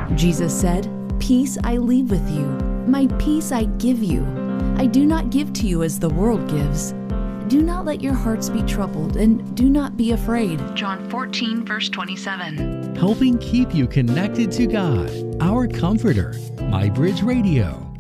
Jesus said, "Peace I leave with you. My peace I give you. I do not give to you as the world gives. Do not let your hearts be troubled, and do not be afraid." John 14, verse 27. Helping keep you connected to God, our Comforter. MyBridge Radio.